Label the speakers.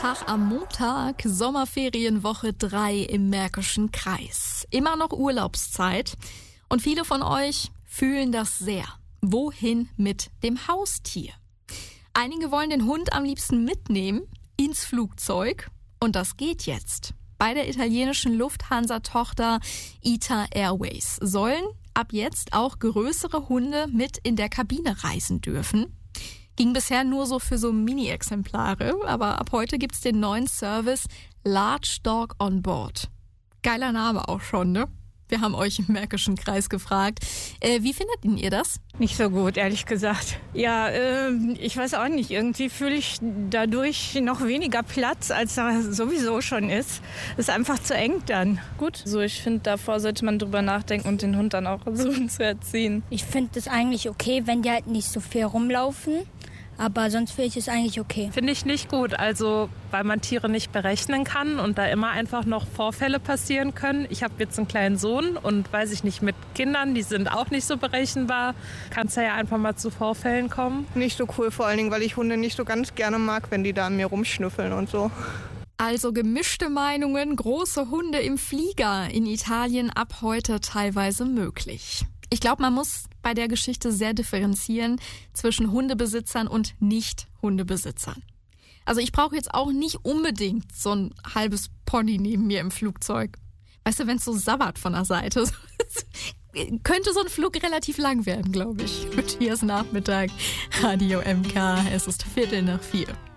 Speaker 1: Tag am Montag, Sommerferienwoche 3 im Märkischen Kreis. Immer noch Urlaubszeit und viele von euch fühlen das sehr. Wohin mit dem Haustier? Einige wollen den Hund am liebsten mitnehmen ins Flugzeug und das geht jetzt. Bei der italienischen Lufthansa-Tochter ITA Airways sollen ab jetzt auch größere Hunde mit in der Kabine reisen dürfen. Ging bisher nur so für so Mini-Exemplare, aber ab heute gibt's den neuen Service Large Dog on Board. Geiler Name auch schon, ne? Wir haben euch im Märkischen Kreis gefragt. Wie findet ihr das?
Speaker 2: Nicht so gut, ehrlich gesagt. Ja, ich weiß auch nicht. Irgendwie fühle ich dadurch noch weniger Platz, als da sowieso schon ist. Ist einfach zu eng dann.
Speaker 3: Gut, so ich finde, davor sollte man drüber nachdenken und den Hund dann auch versuchen zu erziehen.
Speaker 4: Ich finde es eigentlich okay, wenn die halt nicht so viel rumlaufen. Aber sonst finde ich es eigentlich okay.
Speaker 5: Finde ich nicht gut, also weil man Tiere nicht berechnen kann und da immer einfach noch Vorfälle passieren können. Ich habe jetzt einen kleinen Sohn und weiß ich nicht, mit Kindern, die sind auch nicht so berechenbar. Kann es ja einfach mal zu Vorfällen kommen.
Speaker 6: Nicht so cool, vor allen Dingen, weil ich Hunde nicht so ganz gerne mag, wenn die da an mir rumschnüffeln und so.
Speaker 1: Also gemischte Meinungen, große Hunde im Flieger in Italien ab heute teilweise möglich. Ich glaube, man muss bei der Geschichte sehr differenzieren zwischen Hundebesitzern und Nicht-Hundebesitzern. Also ich brauche jetzt auch nicht unbedingt so ein halbes Pony neben mir im Flugzeug. Weißt du, wenn es so sabbert von der Seite, könnte so ein Flug relativ lang werden, glaube ich. Matthias Nachmittag, Radio MK, es ist 4:45.